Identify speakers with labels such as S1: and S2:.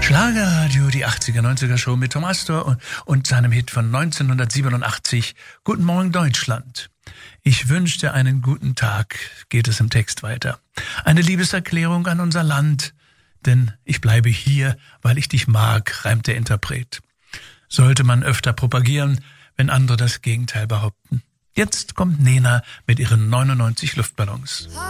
S1: Schlagerradio, die 80er-90er Show mit Tom Astor und seinem Hit von 1987, Guten Morgen Deutschland. Ich wünschte einen guten Tag, geht es im Text weiter. Eine Liebeserklärung an unser Land, denn ich bleibe hier, weil ich dich mag, reimt der Interpret. Sollte man öfter propagieren, wenn andere das Gegenteil behaupten. Jetzt kommt Nena mit ihren 99 Luftballons.